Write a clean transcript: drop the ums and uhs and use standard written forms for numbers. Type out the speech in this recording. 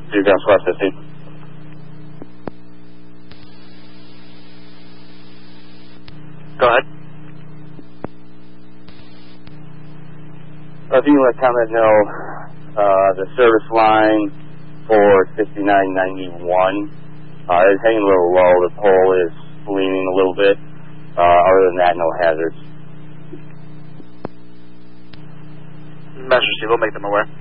2 Ground Squad 15. Go ahead. If you can let Combat know, the service line for 5991 is hanging a little low. The pole is leaning a little bit. Other than that, no hazards. Master Steve, we'll make them aware.